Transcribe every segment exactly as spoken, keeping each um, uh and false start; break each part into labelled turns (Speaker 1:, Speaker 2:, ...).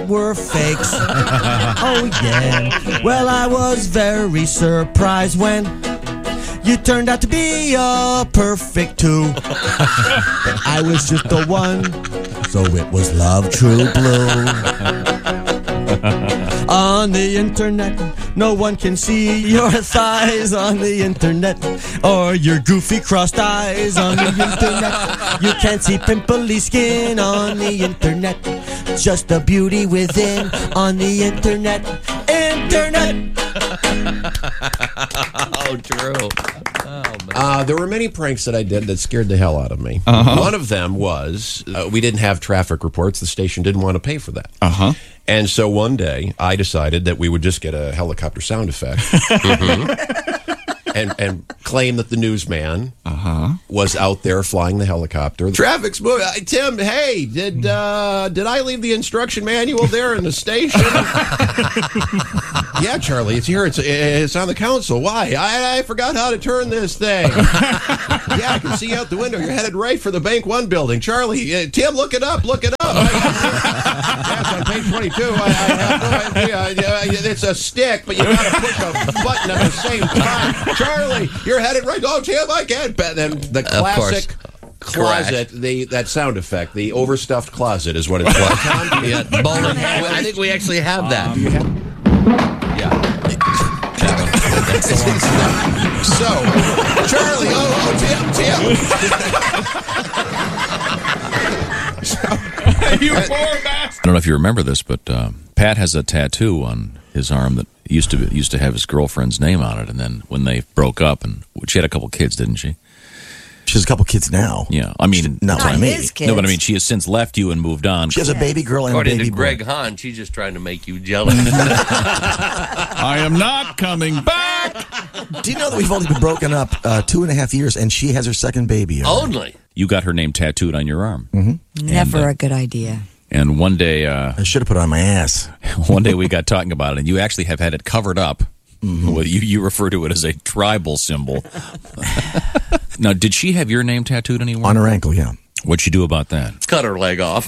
Speaker 1: were fakes. Oh yeah. Well, I was very surprised when you turned out to be a perfect two. I was just the one, so it was love true blue. On the internet, no one can see your thighs on the internet, or your goofy crossed eyes on the internet. You can't see pimply skin on the internet, just the beauty within on the internet. Internet.
Speaker 2: Oh, true. Oh, man.
Speaker 3: Uh, there were many pranks that I did that scared the hell out of me. Uh-huh. One of them was uh, we didn't have traffic reports. The station didn't want to pay for that.
Speaker 4: Uh-huh.
Speaker 3: And so one day I decided that we would just get a helicopter sound effect mm-hmm. and, and claim that the newsman uh-huh. was out there flying the helicopter. The traffic's moving. Uh, Tim, hey, did uh, did I leave the instruction manual there in the station? Yeah, Charlie, it's here. It's it's on the console. Why? I, I forgot how to turn this thing. Yeah, I can see out the window. You're headed right for the Bank One building. Charlie, uh, Tim, look it up. Look it up. Yeah, it's on page twenty-two. I, I have no idea. Uh, it's a stick, but you got to push a button at the same time. Charlie, you're headed right. Oh, Tim, I can't. And then the classic closet, the that sound effect, the overstuffed closet is what it's called.
Speaker 2: Yeah, bowling. I think we actually have that.
Speaker 3: Um, yeah. So, Charlie, oh, oh, Tim, Tim.
Speaker 4: You poor bastard. I don't know if you remember this, but uh, Pat has a tattoo on his arm that used to be, used to have his girlfriend's name on it, and then when they broke up, and she had a couple kids, didn't she?
Speaker 1: She has a couple kids now.
Speaker 4: Yeah, I mean,
Speaker 1: not
Speaker 4: not
Speaker 1: me.
Speaker 4: No, but I mean, she has since left you and moved on.
Speaker 1: She has a baby girl and
Speaker 2: According
Speaker 1: a baby
Speaker 2: to Greg
Speaker 1: boy.
Speaker 2: Hahn, she's just trying to make you jealous.
Speaker 4: I am not coming back.
Speaker 1: Do you know that we've only been broken up uh, two and a half years, and she has her second baby? already?
Speaker 2: Only.
Speaker 4: You got her name tattooed on your arm.
Speaker 1: Mm-hmm.
Speaker 5: Never
Speaker 4: and, uh,
Speaker 5: a good idea.
Speaker 4: And one day, uh,
Speaker 1: I should have put it on my ass.
Speaker 4: One day we got talking about it, and you actually have had it covered up. Mm-hmm. Well, you, you refer to it as a tribal symbol. Now, did she have your name tattooed anywhere?
Speaker 1: On her ankle, yeah.
Speaker 4: What'd she do about that?
Speaker 2: Cut her leg off.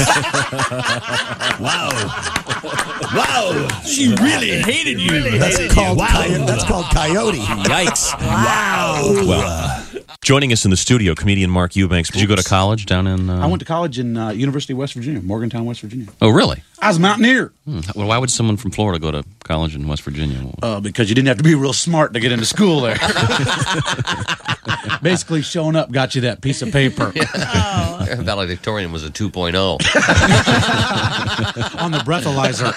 Speaker 1: Wow. Wow. She really hated you. Really that's, hated called you. Wow. Coy- that's called coyote.
Speaker 4: Yikes.
Speaker 1: Wow.
Speaker 4: Well, joining us in the studio, comedian Mark Eubanks. Did you go to college down in... Uh...
Speaker 6: I went to college in uh, University of West Virginia, Morgantown, West Virginia.
Speaker 4: Oh, really?
Speaker 6: I was a mountaineer.
Speaker 4: Hmm. Well, why would someone from Florida go to college in West Virginia?
Speaker 6: Uh, because you didn't have to be real smart to get into school there. Basically, showing up got you that piece of paper.
Speaker 2: Oh. Valedictorian was a two point oh.
Speaker 6: On the breathalyzer.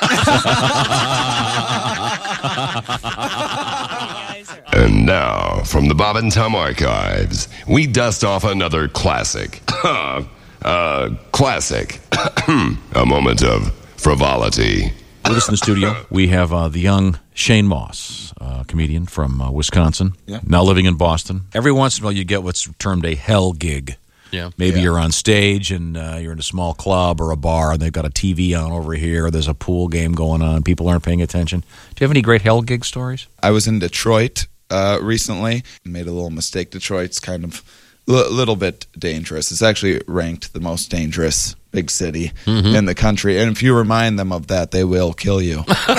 Speaker 7: And now, from the Bob and Tom archives, we dust off another classic. uh, classic. A moment of frivolity.
Speaker 4: With us in the studio, we have uh, the young Shane Moss, uh, comedian from uh, Wisconsin,
Speaker 6: yeah.
Speaker 4: now living in Boston. Every once in a while you get what's termed a hell gig.
Speaker 2: Yeah.
Speaker 4: Maybe
Speaker 6: yeah.
Speaker 4: you're on stage and uh, you're in a small club or a bar and they've got a T V on over here, or there's a pool game going on, people aren't paying attention. Do you have any great hell gig stories?
Speaker 8: I was in Detroit uh, recently. Made a little mistake. Detroit's kind of a l- little bit dangerous. It's actually ranked the most dangerous big city mm-hmm. in the country. And if you remind them of that, they will kill you.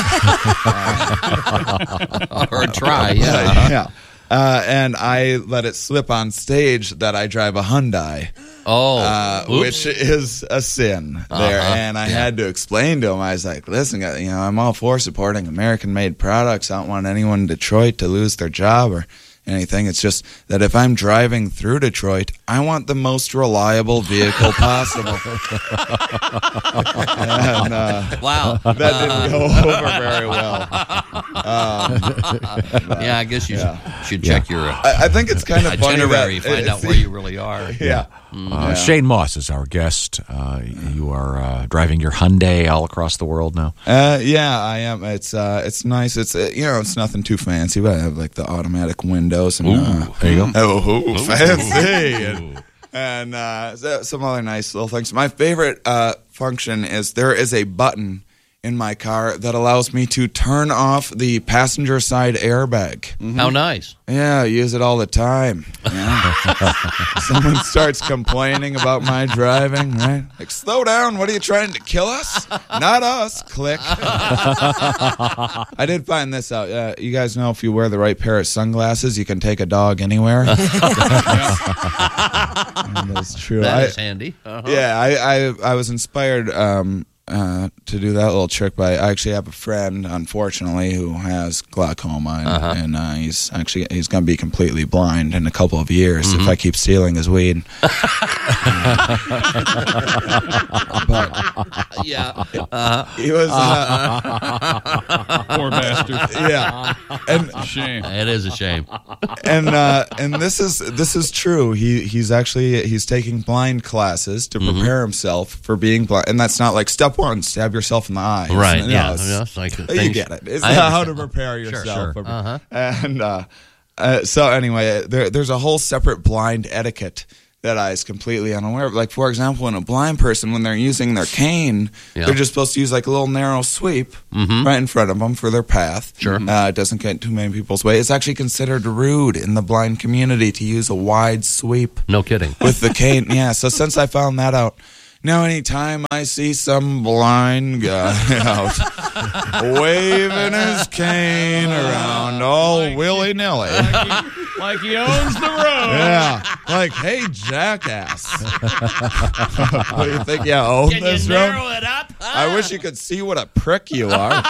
Speaker 8: uh,
Speaker 2: or try, yeah.
Speaker 8: yeah. Uh, and I let it slip on stage that I drive a Hyundai.
Speaker 2: Oh,
Speaker 8: uh, which is a sin there. Uh-huh. And I yeah. had to explain to him. I was like, listen, you know, I'm all for supporting American-made products. I don't want anyone in Detroit to lose their job or anything. It's just that if I'm driving through Detroit, I want the most reliable vehicle possible. and, uh,
Speaker 2: wow.
Speaker 8: That didn't go over very well. Um,
Speaker 2: yeah, I guess you
Speaker 8: yeah.
Speaker 2: should, should
Speaker 4: yeah.
Speaker 2: check your uh,
Speaker 8: I, I think it's kind of
Speaker 2: itinerary,
Speaker 8: funny
Speaker 2: find out where you really are.
Speaker 8: Yeah.
Speaker 4: Uh, yeah. Shane Moss is our guest. Uh, you are uh, driving your Hyundai all across the world now.
Speaker 8: Uh, yeah, I am. It's uh, it's nice. It's uh, you know, it's nothing too fancy, but I have like the automatic windows and
Speaker 4: Ooh,
Speaker 8: uh,
Speaker 4: there you go.
Speaker 8: Oh, ooh, fancy and, and uh, some other nice little things. My favorite uh, function is there is a button in my car that allows me to turn off the passenger side airbag.
Speaker 2: How nice.
Speaker 8: Yeah, I use it all the time. Yeah. Someone starts complaining about my driving, right? Like, slow down. What are you trying to kill us? Not us. Click. I did find this out. Uh, you guys know if you wear the right pair of sunglasses, you can take a dog anywhere. That's true.
Speaker 2: That
Speaker 8: I,
Speaker 2: is handy. Uh-huh.
Speaker 8: Yeah, I, I I was inspired um, uh, to do that little trick by I actually have a friend, unfortunately, who has glaucoma, and,
Speaker 2: Uh-huh.
Speaker 8: and uh, he's actually he's going to be completely blind in a couple of years
Speaker 2: Mm-hmm.
Speaker 8: if I keep stealing his weed. But
Speaker 2: Yeah. Uh-huh.
Speaker 8: he was, uh,
Speaker 5: Poor bastard.
Speaker 8: yeah, and
Speaker 5: Shame.
Speaker 2: It is a shame.
Speaker 8: and uh, and this is this is true. He he's actually he's taking blind classes to
Speaker 2: Mm-hmm.
Speaker 8: prepare himself for being blind, and that's not like step one, stab yourself in the eye.
Speaker 2: Right.
Speaker 8: You know,
Speaker 2: Yeah.
Speaker 8: it's-
Speaker 2: Yeah, it's like
Speaker 8: you
Speaker 2: things-
Speaker 8: get it. It's
Speaker 2: I
Speaker 8: not how to
Speaker 2: understand.
Speaker 8: prepare
Speaker 2: Sure,
Speaker 8: yourself.
Speaker 2: sure. Uh-huh.
Speaker 8: And uh, uh, so anyway, there, there's a whole separate blind etiquette that I was completely unaware of. Like, for example, when a blind person, when they're using their cane,
Speaker 2: Yeah.
Speaker 8: they're just supposed to use like a little narrow sweep
Speaker 2: Mhm.
Speaker 8: right in front of them for their path.
Speaker 2: Sure.
Speaker 8: Uh, it doesn't get too many people's way. It's actually considered rude in the blind community to use a wide sweep
Speaker 2: No kidding.
Speaker 8: with the cane. Yeah, so since I found that out, now anytime I see some blind guy out waving his cane around all willy-nilly.
Speaker 5: Like he owns the road.
Speaker 8: Yeah, like, hey, jackass. What do you think? Yeah, own
Speaker 2: Can
Speaker 8: this
Speaker 2: you
Speaker 8: road?
Speaker 2: narrow it up?
Speaker 8: I wish you could see what a prick you are.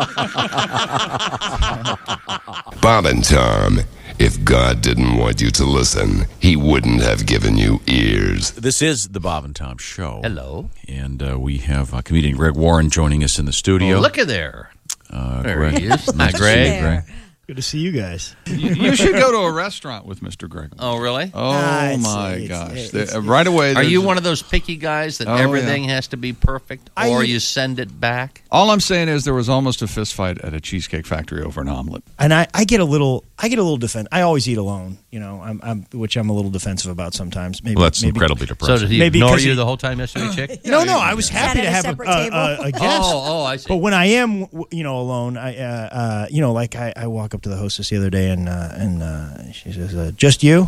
Speaker 7: Bob and Tom, if God didn't want you to listen, he wouldn't have given you ears.
Speaker 4: This is the Bob and Tom Show.
Speaker 2: Hello.
Speaker 4: And uh, we have uh, comedian Greg Warren joining us in the studio.
Speaker 2: Oh, look at there.
Speaker 4: uh,
Speaker 2: There
Speaker 4: Greg.
Speaker 2: he is. Hi,
Speaker 4: Nice to see you,
Speaker 2: Greg.
Speaker 4: Greg.
Speaker 1: Good to see you guys.
Speaker 5: You, you should go to a restaurant with Mister Greg.
Speaker 2: Oh, really?
Speaker 5: Oh,
Speaker 1: Ah, it's-
Speaker 5: my
Speaker 1: it's-
Speaker 5: gosh.
Speaker 1: it's-
Speaker 5: There-
Speaker 1: it's-
Speaker 5: right away.
Speaker 2: Are
Speaker 5: there's-
Speaker 2: you one of those picky guys that
Speaker 5: Oh,
Speaker 2: everything has to be perfect,
Speaker 1: I-
Speaker 2: or you send it back?
Speaker 5: All I'm saying is there was almost a fist fight at a Cheesecake Factory over an omelet.
Speaker 1: And I, I get a little, I get a little defense. I always eat alone, you know, I'm, I'm, which I'm a little defensive about sometimes. Maybe,
Speaker 4: Well, that's
Speaker 1: maybe,
Speaker 4: incredibly
Speaker 2: So
Speaker 4: depressing.
Speaker 2: did he
Speaker 1: Maybe
Speaker 2: ignore
Speaker 1: 'cause
Speaker 2: you
Speaker 1: he-
Speaker 2: the whole time yesterday, chick?
Speaker 1: No, no, I was happy
Speaker 9: Sat
Speaker 1: to
Speaker 9: at a
Speaker 1: have a,
Speaker 9: separate
Speaker 1: a,
Speaker 9: table?
Speaker 1: a, a guest.
Speaker 2: Oh, oh, I see.
Speaker 1: But when I am, w- you know, alone, I, uh, uh, you know, like I, I walk up to the hostess the other day, and uh, and uh, she says, uh, "Just you?"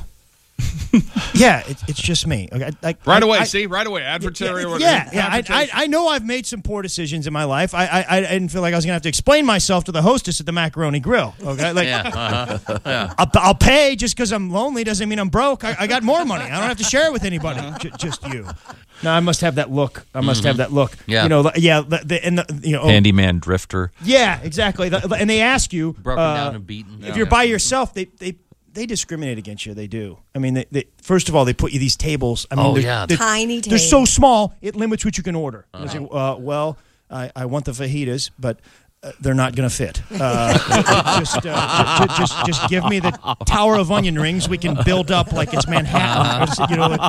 Speaker 1: Yeah, it, it's just me. Okay, like
Speaker 5: Right
Speaker 1: I-
Speaker 5: away,
Speaker 1: I-
Speaker 5: see? Right away. Adversary.
Speaker 1: Yeah, yeah. I, I, I know I've made some poor decisions in my life. I, I, I didn't feel like I was gonna have to explain myself to the hostess at the Macaroni Grill. Okay, like
Speaker 2: Yeah, uh-huh. yeah.
Speaker 1: I'll, I'll pay just because I'm lonely doesn't mean I'm broke. I, I got more money. I don't have to share it with anybody. J- just you. No, I must have that look. I must have that look.
Speaker 2: Yeah.
Speaker 1: You know. the- Yeah. The, the, and the, you know. oh,
Speaker 4: Handyman drifter.
Speaker 1: yeah. Exactly. The- and they ask you
Speaker 2: Broken
Speaker 1: uh,
Speaker 2: down and beaten.
Speaker 1: if you're by yourself. They they. They discriminate against you. They do. I mean, they, they, first of all, they put you these tables. I mean,
Speaker 2: Oh,
Speaker 1: they're,
Speaker 2: yeah.
Speaker 1: they're,
Speaker 9: Tiny
Speaker 1: They're so
Speaker 9: tables.
Speaker 1: small, it limits what you can order.
Speaker 2: Uh-huh.
Speaker 1: I say, uh, well, I, I want the fajitas, but uh, they're not going to fit. Uh, just, uh, j- j- just, just give me the tower of onion rings. We can build up like it's Manhattan. You know, like,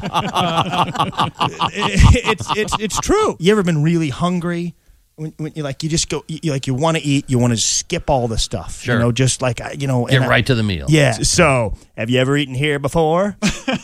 Speaker 1: uh, it, it's it's it's true. You ever been really hungry? When, when you like, you just go, you, like you want to eat, you want to skip all the stuff.
Speaker 2: Sure.
Speaker 1: You know, just like I- you know,
Speaker 2: Get
Speaker 1: and I-
Speaker 2: right to the meal.
Speaker 1: yeah. So, have you ever eaten here before?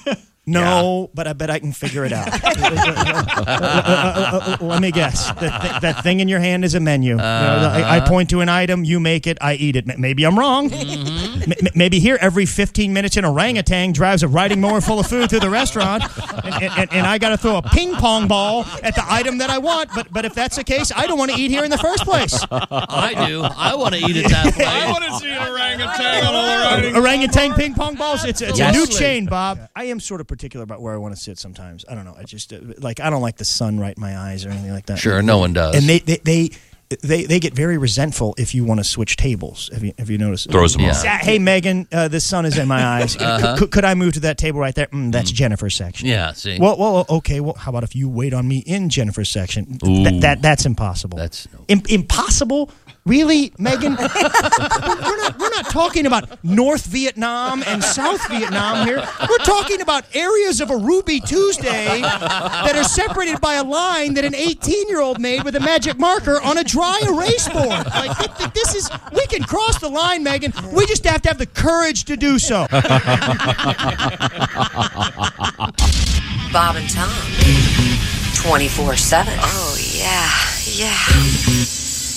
Speaker 1: No, but I bet I can figure it out. Uh, uh, uh, Let me guess. That, th- that thing in your hand is a menu. You know, I, I point to an item, you make it, I eat it. M- Maybe I'm wrong. M- m- maybe here, every fifteen minutes, an orangutan drives a riding mower full of food through the restaurant, and, and, and I got to throw a ping pong ball at the item that I want. But but if that's the case, I don't want to eat here in the first place.
Speaker 2: I do. I want to eat it that way.
Speaker 5: I want to see an orangutan on a riding.
Speaker 1: Orangutan ping pong balls. It's, it's a new
Speaker 2: Absolutely.
Speaker 1: chain, Bob. I am sort of particular about where I want to sit sometimes. I don't know. I just uh, like I don't like the sun right in my eyes or anything like that.
Speaker 2: Sure, no one does.
Speaker 1: And they they they, they, they get very resentful if you want to switch tables. Have you have you noticed?
Speaker 4: Throws them
Speaker 2: Yeah.
Speaker 4: off.
Speaker 1: Uh, Hey Megan, uh, the sun is in my eyes.
Speaker 2: Uh-huh.
Speaker 1: could, could I move to that table right there? Mm, that's Jennifer's section.
Speaker 2: Yeah, see.
Speaker 1: Well, well, okay. Well, how about if you wait on me in Jennifer's section?
Speaker 4: Ooh.
Speaker 1: That, that that's impossible.
Speaker 2: That's no-
Speaker 1: Im- impossible. Really, Megan? we're not we're not talking about North Vietnam and South Vietnam here. We're talking about areas of a Ruby Tuesday that are separated by a line that an eighteen-year-old made with a magic marker on a dry erase board. Like th- th- this is we can cross the line, Megan. We just have to have the courage to do so.
Speaker 10: Bob and Tom. twenty-four seven. Oh, yeah, yeah.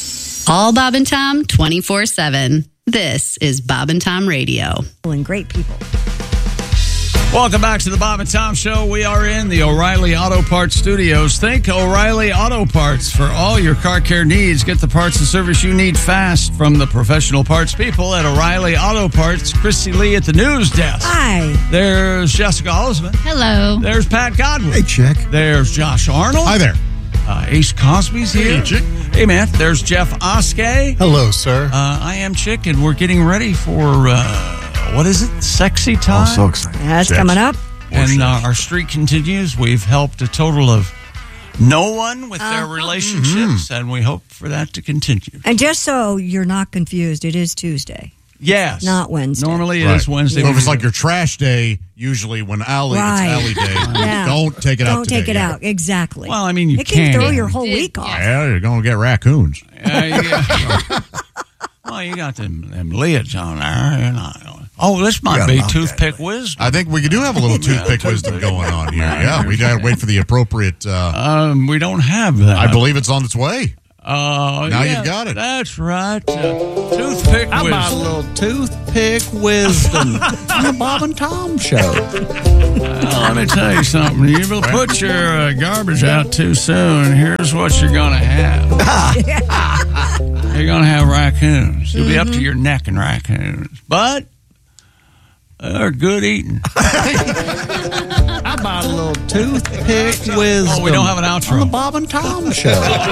Speaker 9: All Bob and Tom, twenty-four seven. This is Bob and Tom Radio.
Speaker 10: And great people.
Speaker 5: Welcome back to the Bob and Tom Show. We are in the O'Reilly Auto Parts Studios. Think O'Reilly Auto Parts for all your car care needs. Get the parts and service you need fast from the professional parts people at O'Reilly Auto Parts. Christy Lee at the news desk.
Speaker 10: Hi.
Speaker 5: There's Jessica Osmond.
Speaker 9: Hello.
Speaker 5: There's Pat Godwin.
Speaker 1: Hey, Chick.
Speaker 5: There's Josh Arnold.
Speaker 1: Hi there.
Speaker 5: Uh, Ace Cosby's here.
Speaker 1: Hey, Chick.
Speaker 5: Hey, man. There's Jeff Oskay.
Speaker 1: Hello, sir.
Speaker 5: Uh, I am Chick, and we're getting ready for, uh, what is it? Sexy time?
Speaker 1: Oh, so excited.
Speaker 10: That's
Speaker 1: Sex.
Speaker 10: coming up.
Speaker 5: And uh, our streak continues. We've helped a total of no one with their
Speaker 10: Uh-huh.
Speaker 5: relationships, and we hope for that to continue.
Speaker 10: And just so you're not confused, it is Tuesday.
Speaker 5: Yes.
Speaker 10: Not Wednesday.
Speaker 5: Normally it
Speaker 11: Right.
Speaker 5: is Wednesday.
Speaker 11: So if it's like your trash day, usually when Allie,
Speaker 10: Right.
Speaker 11: it's Allie day,
Speaker 10: Yeah.
Speaker 11: don't take it out
Speaker 10: Don't
Speaker 11: today.
Speaker 10: take it
Speaker 11: Yeah.
Speaker 10: out. Exactly.
Speaker 5: Well, I mean, you
Speaker 10: it can
Speaker 5: can.
Speaker 10: throw your whole week off.
Speaker 11: Yeah, you're going to get raccoons.
Speaker 5: Uh, yeah. Well, you got them, them lids on there. You know. Oh, this might
Speaker 11: gotta
Speaker 5: be
Speaker 11: knock
Speaker 5: toothpick wisdom.
Speaker 11: I think we do have a little toothpick wisdom going on here. Yeah, we got to wait for the appropriate. Uh,
Speaker 5: Um, we don't have that.
Speaker 11: I believe it's on its way.
Speaker 5: Uh,
Speaker 11: Now
Speaker 5: yeah,
Speaker 11: you've got it.
Speaker 5: That's right. Uh, toothpick
Speaker 6: How about a
Speaker 5: wisdom.
Speaker 6: little toothpick wisdom on the Bob and Tom Show?
Speaker 5: Well, let me tell you something. You will put your uh, garbage out too soon. Here's what you're going to have. You're going to have raccoons. You'll be up to your neck in raccoons. But they're good eating.
Speaker 6: How about a little toothpick wisdom?
Speaker 5: Oh, we don't have an
Speaker 6: on the
Speaker 5: outro.
Speaker 6: Bob and Tom Show.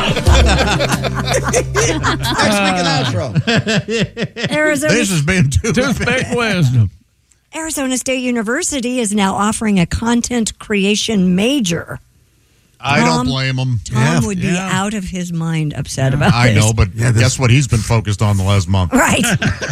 Speaker 10: Arizona,
Speaker 11: This has been toothpick.
Speaker 5: Toothpick wisdom.
Speaker 10: Arizona State University is now offering a content creation major.
Speaker 11: I
Speaker 10: Tom-
Speaker 11: don't blame him.
Speaker 10: Tom would be
Speaker 5: Yeah.
Speaker 10: out of his mind upset about
Speaker 11: I
Speaker 10: this.
Speaker 11: know, but guess what? He's been focused on the last month.
Speaker 10: Right.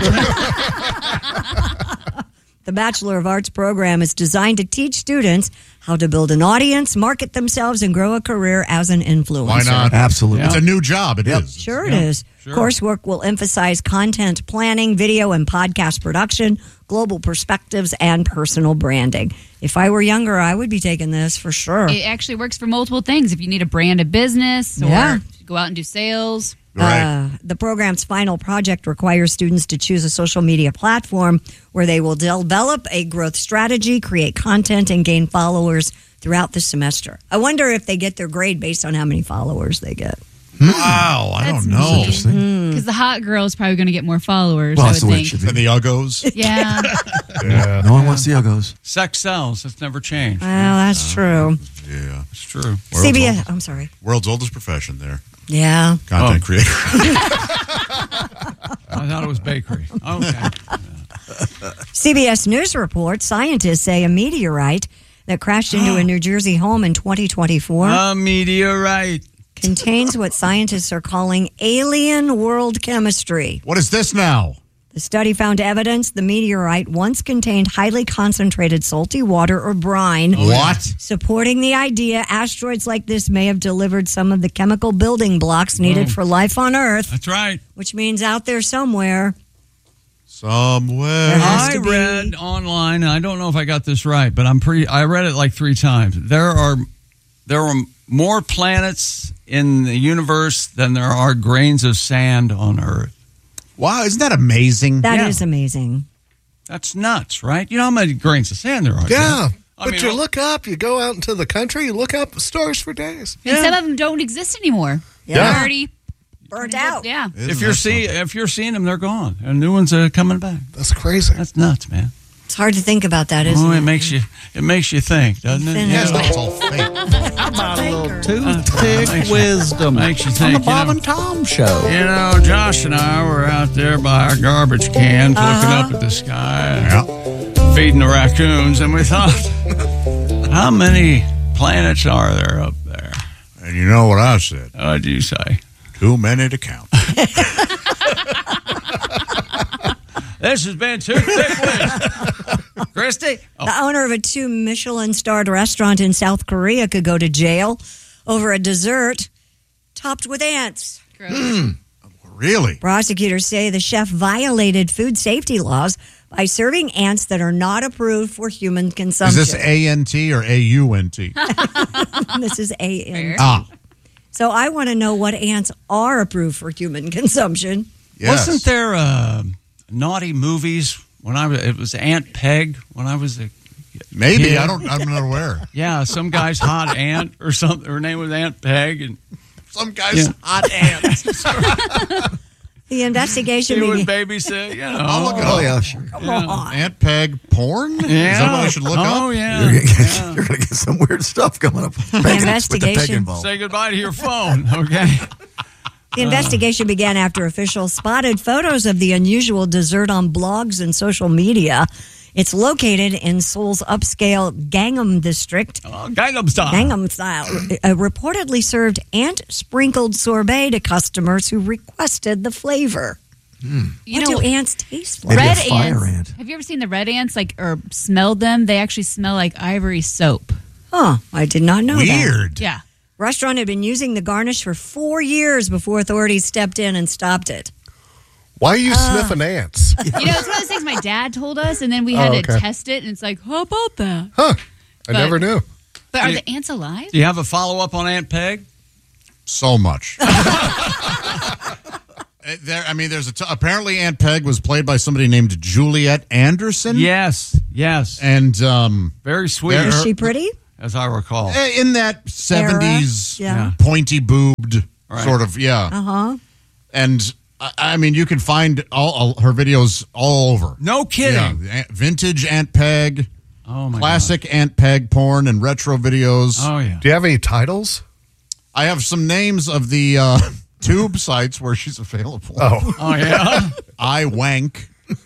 Speaker 10: The Bachelor of Arts program is designed to teach students how to build an audience, market themselves, and grow a career as an influencer.
Speaker 11: Why not?
Speaker 1: Absolutely.
Speaker 11: It's a new job. It is.
Speaker 10: Sure it is. Coursework will emphasize content planning, video and podcast production, global perspectives, and personal branding. If I were younger, I would be taking this for sure.
Speaker 12: It actually works for multiple things. If you need a brand of business or
Speaker 10: Yeah.
Speaker 12: go out and do sales.
Speaker 11: Right.
Speaker 10: Uh, the program's final project requires students to choose a social media platform where they will develop a growth strategy, create content, and gain followers throughout the semester. I wonder if they get their grade based on how many followers they get.
Speaker 11: Wow, I
Speaker 12: That's
Speaker 11: don't know.
Speaker 12: Because the hot girl is probably going to get more followers,
Speaker 1: Well,
Speaker 12: I
Speaker 1: that's
Speaker 12: would
Speaker 1: the way it
Speaker 12: think.
Speaker 1: should
Speaker 11: And
Speaker 1: be.
Speaker 11: the Uggos.
Speaker 12: Yeah.
Speaker 11: Yeah.
Speaker 1: No one wants the Uggos.
Speaker 5: Sex sells. That's never changed.
Speaker 10: Well, that's true.
Speaker 11: Yeah.
Speaker 5: It's true.
Speaker 11: World's
Speaker 10: C B S,
Speaker 11: oldest-
Speaker 10: I'm sorry.
Speaker 11: World's oldest profession there.
Speaker 10: Yeah.
Speaker 11: Content
Speaker 5: Oh.
Speaker 11: creator.
Speaker 5: I thought it was bakery. Okay.
Speaker 10: C B S News reports scientists say a meteorite that crashed into a New Jersey home in twenty twenty-four
Speaker 5: A meteorite.
Speaker 10: contains what scientists are calling alien world chemistry.
Speaker 11: What is this now?
Speaker 10: The study found evidence the meteorite once contained highly concentrated salty water or brine.
Speaker 11: What?
Speaker 10: Supporting the idea asteroids like this may have delivered some of the chemical building blocks needed
Speaker 5: Oh.
Speaker 10: for life on Earth,
Speaker 5: That's right.
Speaker 10: which means out there somewhere.
Speaker 11: Somewhere.
Speaker 10: has
Speaker 5: I
Speaker 10: to be-
Speaker 5: read online, and I don't know if I got this right, but I'm pretty. I read it like three times. There are there are more planets in the universe than there are grains of sand on Earth.
Speaker 11: Wow, isn't that amazing?
Speaker 10: That
Speaker 5: Yeah.
Speaker 10: is amazing.
Speaker 5: That's nuts, right? You know how many grains of sand there are?
Speaker 1: Yeah.
Speaker 5: Jeff? I
Speaker 1: But
Speaker 5: mean,
Speaker 1: you look up, you go out into the country, you look up at the stars for days.
Speaker 12: And some of them don't exist anymore.
Speaker 10: Yeah.
Speaker 12: They're already
Speaker 10: Burnt out.
Speaker 12: Yeah.
Speaker 11: Isn't
Speaker 5: if you're
Speaker 11: that
Speaker 5: see,
Speaker 11: something?
Speaker 5: if you're seeing them, they're gone, and new ones are coming back.
Speaker 1: That's crazy.
Speaker 5: That's nuts, man.
Speaker 10: It's hard to think about that, isn't
Speaker 5: Oh,
Speaker 10: it?
Speaker 5: it makes you it makes you think, doesn't it?
Speaker 10: Then
Speaker 11: Yeah,
Speaker 10: it's
Speaker 11: it's, it's all fake.
Speaker 6: How about a little
Speaker 5: Makes
Speaker 6: toothpick
Speaker 5: you-
Speaker 6: wisdom
Speaker 5: makes you
Speaker 6: on
Speaker 5: think,
Speaker 6: the
Speaker 5: you
Speaker 6: Bob
Speaker 5: know.
Speaker 6: and Tom Show?
Speaker 5: You know, Josh and I were out there by our garbage cans,
Speaker 10: Uh-huh.
Speaker 5: looking up at the sky,
Speaker 11: Yeah.
Speaker 5: feeding the raccoons, and we thought, how many planets are there up there?
Speaker 11: And you know what I said?
Speaker 5: What'd you say?
Speaker 11: Too many to count.
Speaker 5: This has been Toothpick Wisdom. Christy? Oh,
Speaker 10: The owner of a two Michelin-starred restaurant in South Korea could go to jail over a dessert topped with ants.
Speaker 12: Gross.
Speaker 11: Really?
Speaker 10: Prosecutors say the chef violated food safety laws by serving ants that are not approved for human
Speaker 11: Is
Speaker 10: consumption.
Speaker 11: this A N T or A U N T?
Speaker 10: This is A N.
Speaker 11: Ah.
Speaker 10: So I want to know what ants are approved for human consumption.
Speaker 11: Yes.
Speaker 5: Wasn't there uh, naughty movies when I was? It was Aunt Peg when I was a
Speaker 11: Maybe
Speaker 5: kid.
Speaker 11: I don't. I'm not aware.
Speaker 5: Yeah, some guy's hot aunt or something. Her name was Aunt Peg, and
Speaker 11: Some guy's
Speaker 5: Yeah.
Speaker 11: hot aunt.
Speaker 10: The investigation
Speaker 5: she would
Speaker 10: began.
Speaker 5: babysit. You know.
Speaker 11: I'll look it
Speaker 13: Oh,
Speaker 11: up.
Speaker 13: yeah, sure.
Speaker 10: Come on.
Speaker 11: Aunt Peg porn?
Speaker 5: Yeah.
Speaker 11: Is that what I should look
Speaker 5: oh,
Speaker 11: up?
Speaker 5: yeah.
Speaker 13: You're, gonna get,
Speaker 5: yeah.
Speaker 13: you're gonna get some weird stuff coming up.
Speaker 10: The
Speaker 13: With the peg
Speaker 10: investigation.
Speaker 13: involved.
Speaker 5: Say goodbye to your phone, okay?
Speaker 10: The investigation began after officials spotted photos of the unusual dessert on blogs and social media. It's located in Seoul's upscale Gangnam district.
Speaker 5: Oh, Gangnam style.
Speaker 10: Gangnam style. Uh, reportedly served ant sprinkled sorbet to customers who requested the flavor.
Speaker 12: You
Speaker 10: what
Speaker 12: know,
Speaker 10: do ants taste like?
Speaker 13: Maybe
Speaker 12: red
Speaker 13: a fire
Speaker 12: ants.
Speaker 13: ant.
Speaker 12: Have you ever seen the red ants? Like, or smelled them? They actually smell like ivory soap.
Speaker 10: Huh, I did not know that.
Speaker 11: Weird.
Speaker 12: Yeah.
Speaker 10: Restaurant had been using the garnish for four years before authorities stepped in and stopped it.
Speaker 14: Why are you sniffing ants?
Speaker 12: You know, it's one of those things my dad told us, and then we had
Speaker 14: Oh,
Speaker 12: to
Speaker 14: okay.
Speaker 12: test it, and it's like, how about that?
Speaker 14: Huh. I
Speaker 12: But-
Speaker 14: never knew.
Speaker 12: But are
Speaker 5: Yeah.
Speaker 12: the ants alive?
Speaker 5: Do you have a follow up on Aunt Peg?
Speaker 11: So much. Uh, There, I mean, there's a t- apparently Aunt Peg was played by somebody named Juliet Anderson.
Speaker 5: Yes, yes.
Speaker 11: and um,
Speaker 5: Very sweet,
Speaker 11: there-
Speaker 10: Is she pretty?
Speaker 5: as I recall.
Speaker 11: eh, in that seventies
Speaker 10: Yeah.
Speaker 11: pointy boobed
Speaker 5: Right.
Speaker 11: sort of, yeah.
Speaker 10: Uh huh.
Speaker 11: And I, I mean, you can find all, all her videos all over.
Speaker 5: No kidding.
Speaker 11: Yeah, Aunt- vintage Aunt Peg,
Speaker 5: Oh, my
Speaker 11: classic Aunt Peg porn, and retro videos.
Speaker 5: God. Oh, yeah.
Speaker 14: Do you have any titles?
Speaker 11: I have some names of the uh, tube sites where she's available.
Speaker 14: Oh.
Speaker 5: Oh, yeah?
Speaker 11: I Wank,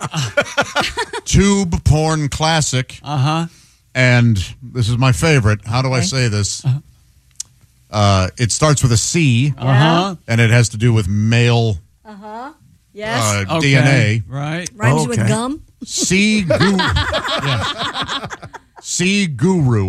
Speaker 11: Tube Porn Classic,
Speaker 5: Uh-huh.
Speaker 11: and this is my favorite. How do I say this? Uh, it starts with a C,
Speaker 5: Uh-huh.
Speaker 11: and it has to do with male
Speaker 10: Yes.
Speaker 11: uh,
Speaker 5: Okay.
Speaker 11: D N A.
Speaker 5: Right.
Speaker 10: Rhymes
Speaker 13: okay.
Speaker 10: with gum.
Speaker 11: C Guru. yeah. C Guru.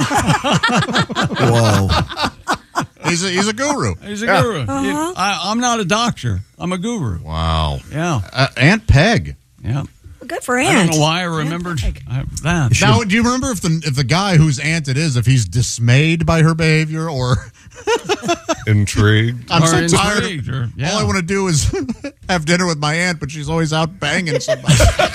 Speaker 13: Whoa.
Speaker 11: he's a he's a guru.
Speaker 5: He's a guru.
Speaker 10: Uh-huh.
Speaker 5: You- I, I'm not a doctor. I'm a guru.
Speaker 11: Wow.
Speaker 5: Yeah.
Speaker 11: Uh, Aunt Peg.
Speaker 5: Yeah.
Speaker 10: Good for
Speaker 5: I
Speaker 10: Aunt.
Speaker 5: don't know why I remembered I- that.
Speaker 11: Now, do you remember if the if the guy whose aunt it is, if he's dismayed by her behavior or
Speaker 14: Intrigued.
Speaker 11: I'm
Speaker 5: Or
Speaker 11: so tired.
Speaker 5: intrigued, or- yeah.
Speaker 11: All I want to do is have dinner with my aunt, but she's always out banging somebody.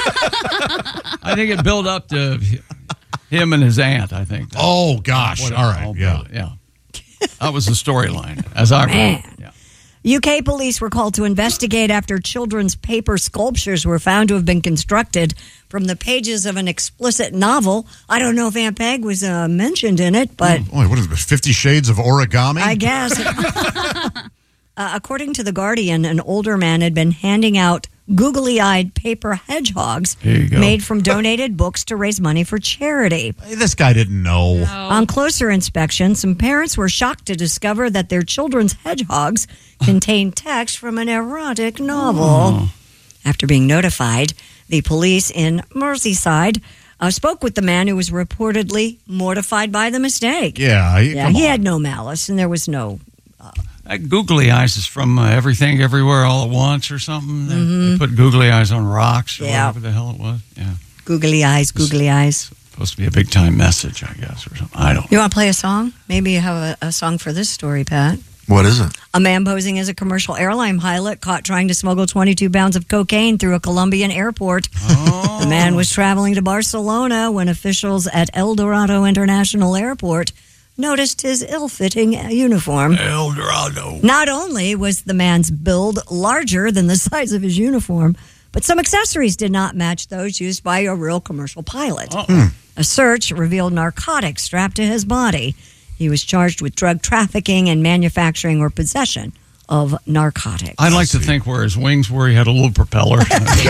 Speaker 5: I think it built up to him and his aunt, I think. That's
Speaker 11: Oh gosh!
Speaker 5: what it
Speaker 11: All right,
Speaker 5: all
Speaker 11: yeah.
Speaker 5: built- yeah. That was the storyline, as I
Speaker 10: Man.
Speaker 5: remember. Yeah.
Speaker 10: U K police were called to investigate after children's paper sculptures were found to have been constructed from the pages of an explicit novel. I don't know if Aunt Peg was uh, mentioned in it, but
Speaker 11: Boy, what is it? Fifty Shades of Origami?
Speaker 10: I guess. uh, according to The Guardian, an older man had been handing out googly-eyed paper hedgehogs
Speaker 5: There you go.
Speaker 10: made from donated books to raise money for charity.
Speaker 11: Hey, this guy didn't know.
Speaker 10: On closer inspection, some parents were shocked to discover that their children's hedgehogs contained text from an erotic novel.
Speaker 5: Oh.
Speaker 10: After being notified, the police in Merseyside uh, spoke with the man who was reportedly mortified by the mistake.
Speaker 11: Yeah, he,
Speaker 10: Yeah,
Speaker 11: come
Speaker 10: he
Speaker 11: on.
Speaker 10: had no malice, and there was no.
Speaker 5: That googly eyes is from uh, Everything Everywhere All at Once or something. They, they put googly eyes on rocks or
Speaker 10: Mm-hmm. Yeah.
Speaker 5: whatever the hell it was. Yeah.
Speaker 10: Googly eyes, googly eyes.
Speaker 5: Supposed to be a big time message, I guess, or something. I don't
Speaker 10: You want to play a song? Maybe you have a, a song for this story, Pat.
Speaker 13: What is it?
Speaker 10: A man posing as a commercial airline pilot caught trying to smuggle twenty-two pounds of cocaine through a Colombian airport.
Speaker 5: Oh.
Speaker 10: The man was traveling to Barcelona when officials at El Dorado International Airport noticed his ill-fitting uniform.
Speaker 5: El Dorado.
Speaker 10: Not only was the man's build larger than the size of his uniform, but some accessories did not match those used by a real commercial pilot.
Speaker 5: Uh-oh.
Speaker 10: A search revealed narcotics strapped to his body. He was charged with drug trafficking and manufacturing or possession of narcotics.
Speaker 5: I'd like to think where his wings were, he had a little propeller.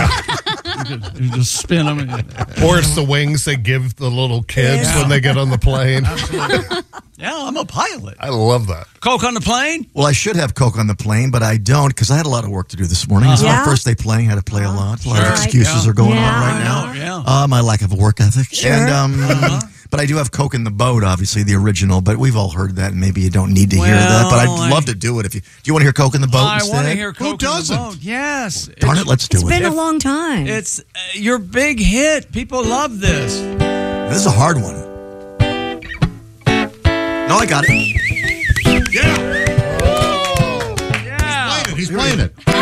Speaker 5: You could- you just spin them. And,
Speaker 14: Or it's the wings they give the little kids
Speaker 5: Yeah.
Speaker 14: when they get on the plane.
Speaker 5: yeah, I'm a pilot.
Speaker 14: I love that.
Speaker 5: Coke on the plane?
Speaker 13: Well, I should have Coke on the plane, but I don't because I had a lot of work to do this morning. It's
Speaker 10: Yeah?
Speaker 13: my first day playing. I had to play a lot. A lot
Speaker 10: Sure.
Speaker 13: of excuses
Speaker 5: Yeah.
Speaker 13: are going
Speaker 10: Yeah.
Speaker 13: on right now.
Speaker 5: Yeah.
Speaker 13: Uh, my lack of a work ethic.
Speaker 10: Sure.
Speaker 13: And um,
Speaker 5: Uh-huh.
Speaker 13: But I do have Coke in the Boat, obviously, the original. But we've all heard that, and maybe you don't need to hear that. But
Speaker 5: Well,
Speaker 13: I'd love to do it. If you Do you want to hear Coke in the Boat
Speaker 5: I
Speaker 13: instead?
Speaker 5: want to hear Coke
Speaker 11: Who
Speaker 5: on the
Speaker 11: doesn't?
Speaker 5: boat. Yes.
Speaker 13: Darn
Speaker 5: It's-
Speaker 13: it, let's do
Speaker 10: It's
Speaker 13: it.
Speaker 10: been a
Speaker 5: If-
Speaker 10: long time.
Speaker 5: It's uh, your big hit. People love this.
Speaker 13: This is a hard one. No, I got it.
Speaker 11: Yeah. He's playing it.